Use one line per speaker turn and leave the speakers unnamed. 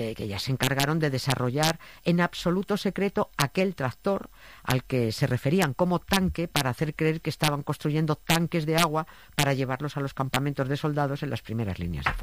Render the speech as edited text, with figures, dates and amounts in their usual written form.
que ya se encargaron de desarrollar en absoluto secreto aquel tractor al que se referían como tanque para hacer creer que estaban construyendo tanques de agua para llevarlos a los campamentos de soldados en las primeras líneas de fuego.